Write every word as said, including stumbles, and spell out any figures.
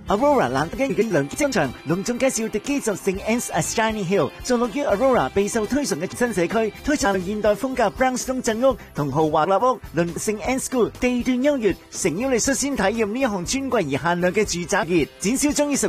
Aurora 難得一遇嘅亮張場，隆重介紹地基座聖 Anne's at Shining Hill， 坐落於 Aurora 備受推崇嘅新社區，推薦現代風格 brownstone 鎮屋同豪華立屋，鄰聖 Anne's School，地段優越，誠邀你率先體驗呢一項尊貴而限量嘅住宅業，展銷終於十